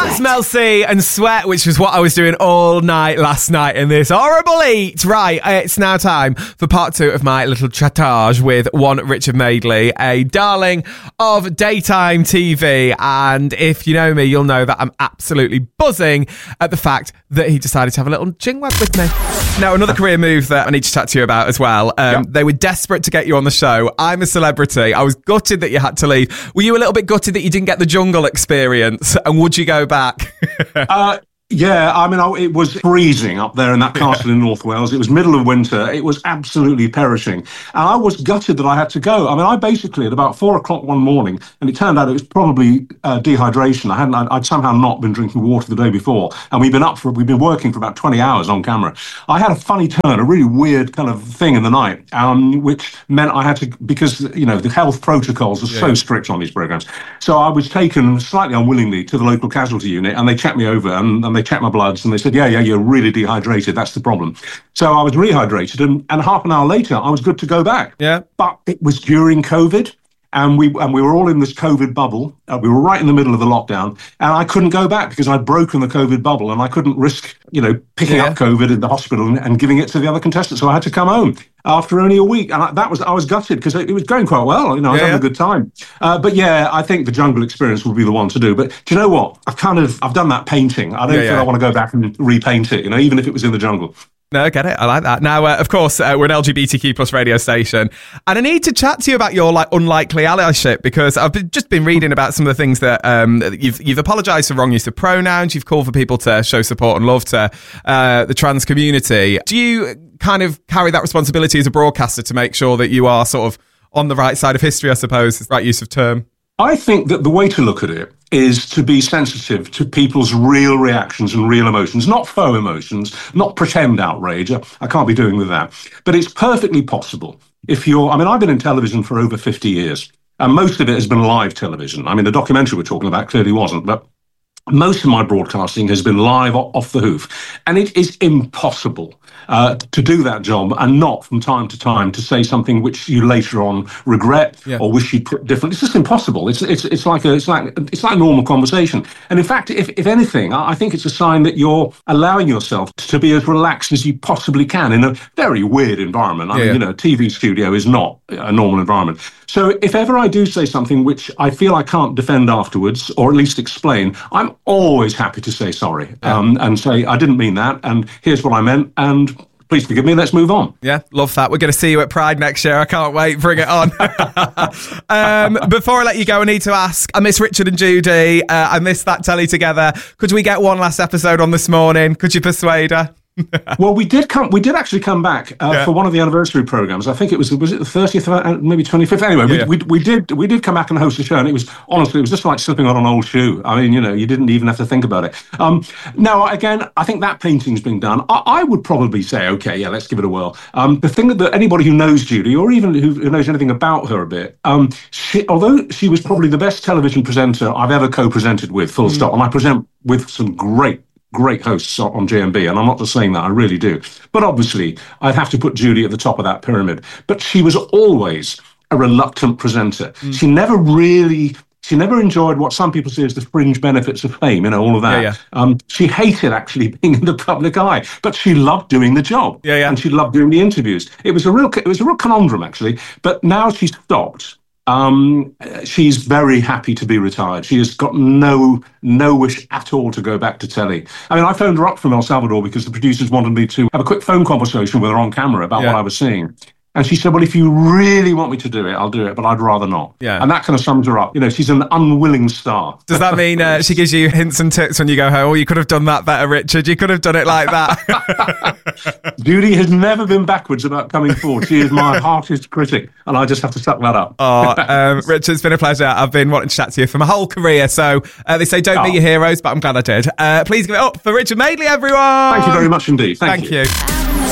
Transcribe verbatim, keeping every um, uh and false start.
That's Mel C and Sweat, which was what I was doing all night last night in this horrible heat. Right, it's now time for part two of my little chattage with one Richard Madeley, a darling of daytime T V. And if you know me, you'll know that I'm absolutely buzzing at the fact that he decided to have a little chingwag with me. Now, another career move that I need to chat to you about as well. Um, yep. They were desperate to get you on the show. I'm a celebrity. I was gutted that you had to leave. Were you a little bit gutted that you didn't get the jungle experience? And would you go back? uh, yeah, I mean, I, it was freezing up there in that castle in North Wales. It was middle of winter. It was absolutely perishing. And I was gutted that I had to go. I mean, I basically, at about four o'clock one morning, and it turned out it was probably uh, dehydration. I hadn't, I'd, I'd somehow not been drinking water the day before. And we've been up for, we've been working for about twenty hours on camera. I had a funny turn, a really weird kind of thing in the night, um, which meant I had to, because, you know, the health protocols are yeah. so strict on these programs. So I was taken slightly unwillingly to the local casualty unit, and they checked me over, and, and they checked my bloods, and they said, yeah, yeah, you're really dehydrated. That's the problem. So I was rehydrated, and, and half an hour later, I was good to go back. Yeah. But it was during COVID, and we and we were all in this COVID bubble. Uh, we were right in the middle of the lockdown, and I couldn't go back because I'd broken the COVID bubble, and I couldn't risk, you know, picking yeah. up COVID in the hospital and, and giving it to the other contestants. So I had to come home after only a week, and I, that was I was gutted because it was going quite well. You know, I was yeah, having yeah. a good time. Uh, but yeah, I think the jungle experience would be the one to do. But do you know what? I've kind of I've done that painting. I don't yeah, think yeah. I want to go back and repaint it. You know, even if it was in the jungle. No, I get it. I like that. Now, uh, of course, uh, we're an L G B T Q plus radio station, and I need to chat to you about your like unlikely allyship, because I've been, just been reading about some of the things that um, you've you've apologised for wrong use of pronouns. You've called for people to show support and love to uh, the trans community. Do you kind of carry that responsibility as a broadcaster to make sure that you are sort of on the right side of history, I suppose, is the right use of term? I think that the way to look at it is to be sensitive to people's real reactions and real emotions, not faux emotions, not pretend outrage. I can't be doing with that. But it's perfectly possible if you're, I mean, I've been in television for over fifty years, and most of it has been live television. I mean, the documentary we're talking about clearly wasn't, but most of my broadcasting has been live off the hoof. And it is impossible uh, to do that job and not from time to time to say something which you later on regret yeah. or wish you'd put different. It's just impossible. It's it's it's like a it's like it's like normal conversation. And in fact, if if anything, I think it's a sign that you're allowing yourself to be as relaxed as you possibly can in a very weird environment. I yeah, mean, yeah. you know, a T V studio is not a normal environment. So if ever I do say something which I feel I can't defend afterwards, or at least explain, I'm always happy to say sorry yeah. um, and say, I didn't mean that, and here's what I meant, and please forgive me, let's move on. Yeah, love that. We're going to see you at Pride next year. I can't wait. Bring it on. um, before I let you go, I need to ask, I miss Richard and Judy. Uh, I miss that telly together. Could we get one last episode on this morning? Could you persuade her? Well, we did come. We did actually come back uh, yeah. for one of the anniversary programs. I think it was was it the thirtieth, maybe twenty-fifth. Anyway, yeah, we, yeah. we we did we did come back and host a show, and it was honestly it was just like slipping on an old shoe. I mean, you know, you didn't even have to think about it. Um, now, again, I think that painting's been done. I, I would probably say, okay, yeah, let's give it a whirl. Um, the thing that, that anybody who knows Judy, or even who, who knows anything about her a bit, um, she, although she was probably the best television presenter I've ever co-presented with, full mm. stop, and I present with some great. great hosts on J M B, and I'm not just saying that, I really do. But obviously, I'd have to put Judy at the top of that pyramid. But she was always a reluctant presenter. Mm. She never really, she never enjoyed what some people see as the fringe benefits of fame, you know, all of that. Yeah, yeah. Um, she hated actually being in the public eye, but she loved doing the job. Yeah, yeah. And she loved doing the interviews. It was a real, it was a real conundrum, actually. But now she's stopped. Um, she's very happy to be retired. She has got no no wish at all to go back to telly. I mean, I phoned her up from El Salvador because the producers wanted me to have a quick phone conversation with her on camera about yeah. what I was seeing. And she said, well, if you really want me to do it, I'll do it, but I'd rather not. Yeah. And that kind of sums her up. You know, she's an unwilling star. Does that mean uh, she gives you hints and tips when you go home? Oh, you could have done that better, Richard. You could have done it like that. Judy has never been backwards about coming forward. She is my harshest critic, and I just have to suck that up. Oh, um, Richard, it's been a pleasure. I've been wanting to chat to you for my whole career. So uh, they say don't oh. meet your heroes, but I'm glad I did. Uh, please give it up for Richard Madeley, everyone. Thank you very much indeed. Thank, Thank you. you.